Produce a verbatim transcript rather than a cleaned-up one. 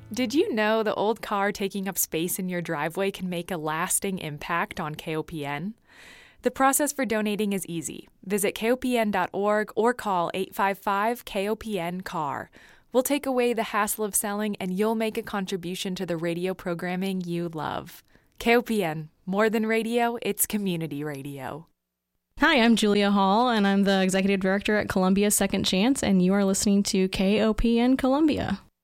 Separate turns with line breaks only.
Did you know the old car taking up space in your driveway can make a lasting impact on K O P N? The process for donating is easy. Visit K O P N dot org or call eight five five K O P N C A R. We'll take away the hassle of selling, and you'll make a contribution to the radio programming you love. K O P N, more than radio, it's community radio.
Hi, I'm Julia Hall, and I'm the Executive Director at Columbia Second Chance, and you are listening to K O P N Columbia.